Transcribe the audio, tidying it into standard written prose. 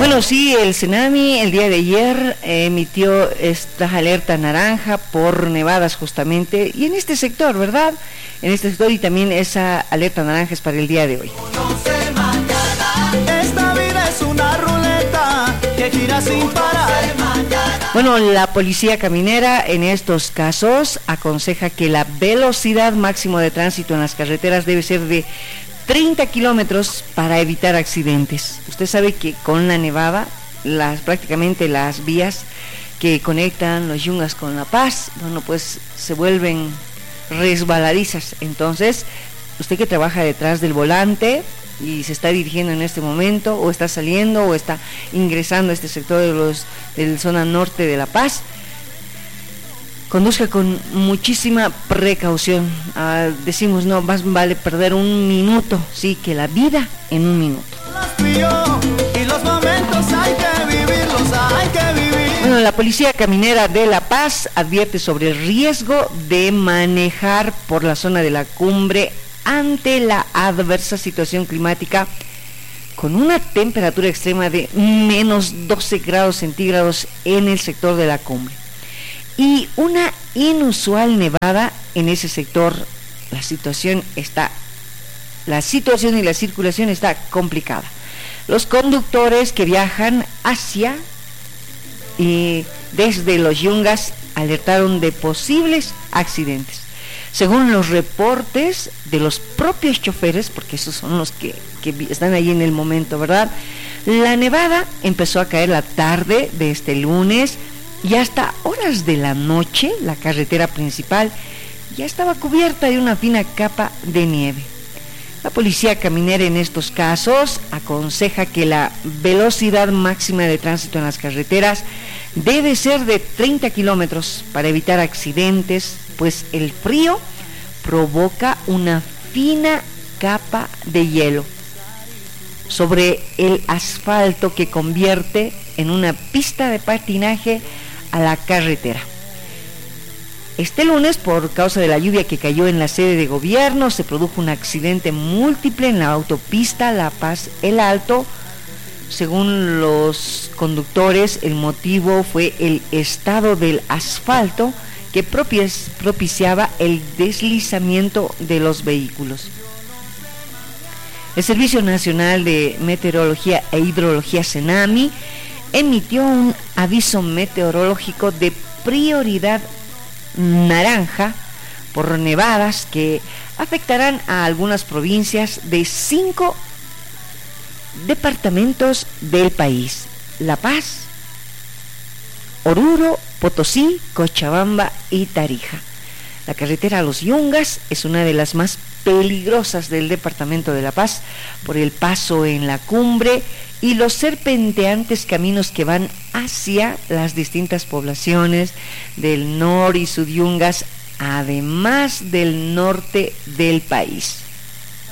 Bueno, sí, el Senami el día de ayer emitió esta alerta naranja por nevadas justamente, y en este sector, ¿verdad? En este sector, y también esa alerta naranja es para el día de hoy. Esta vida es una ruleta que gira sin parar. Bueno, la policía caminera en estos casos aconseja que la velocidad máxima de tránsito en las carreteras debe ser de 30 kilómetros para evitar accidentes. Usted sabe que con la nevada, prácticamente las vías que conectan los Yungas con La Paz, bueno, pues se vuelven resbaladizas. Entonces, usted que trabaja detrás del volante y se está dirigiendo en este momento, o está saliendo, o está ingresando a este sector de la zona norte de La Paz, conduzca con muchísima precaución. Decimos, no, más vale perder un minuto, sí, que la vida en un minuto. Y los momentos hay que vivirlos, hay que vivir. Bueno, la Policía Caminera de La Paz advierte sobre el riesgo de manejar por la zona de la cumbre ante la adversa situación climática, con una temperatura extrema de menos 12 grados centígrados en el sector de la cumbre y una inusual nevada en ese sector. La situación y la circulación está complicada. Los conductores que viajan hacia y desde los Yungas alertaron de posibles accidentes. Según los reportes de los propios choferes, porque esos son los que están ahí en el momento, ¿verdad? La nevada empezó a caer la tarde de este lunes, y hasta horas de la noche la carretera principal ya estaba cubierta de una fina capa de nieve. La policía caminera en estos casos aconseja que la velocidad máxima de tránsito en las carreteras debe ser de 30 kilómetros para evitar accidentes, pues el frío provoca una fina capa de hielo sobre el asfalto que convierte en una pista de patinaje a la carretera. Este lunes, por causa de la lluvia que cayó en la sede de gobierno, se produjo un accidente múltiple en la autopista La Paz-El Alto. Según los conductores, el motivo fue el estado del asfalto que propiciaba el deslizamiento de los vehículos. El Servicio Nacional de Meteorología e Hidrología, Senami, emitió un aviso meteorológico de prioridad naranja por nevadas que afectarán a algunas provincias de 5 departamentos del país: La Paz, Oruro, Potosí, Cochabamba y Tarija. La carretera a los Yungas es una de las más peligrosas del departamento de La Paz por el paso en la cumbre y los serpenteantes caminos que van hacia las distintas poblaciones del Nor y Sudyungas, además del norte del país.